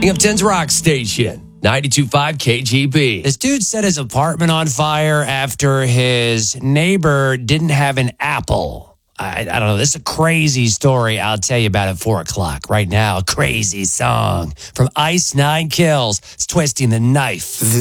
Up 10's Rock Station, 92.5 KGB. This dude set his apartment on fire after his neighbor didn't have an apple. I don't know. This is a crazy story. I'll tell you about it at 4 o'clock. Right now, a crazy song from Ice Nine Kills. It's Twisting the Knife.